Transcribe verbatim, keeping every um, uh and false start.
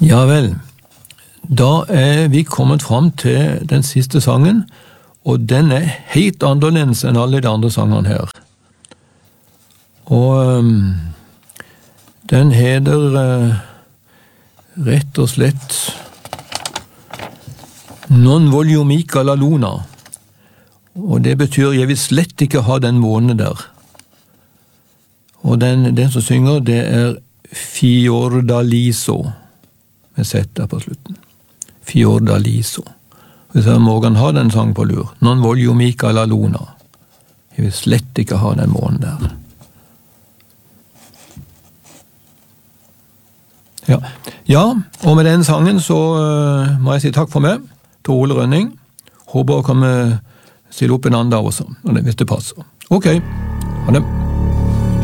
Ja vel, da er vi kommet fram til den siste sangen, og den er helt annerledes enn alle de andre sangene her. Og um, den heter uh, rett og slett Non voglio mica la luna, og det betyr jeg vil slett ikke ha den månen der. Og den, den som synger, det er Fiordaliso, med sett der på slutten. Fiordaliso. Hvis jeg Morgan har den sang på lur, Non voglio mica la luna, jeg vil slett ikke ha den månen der. Ja. ja, og med den sangen så uh, må jeg si takk for meg, til Ole Rønning. Håper å komme stille opp en annen dag også, hvis det passer. Ok, ha det.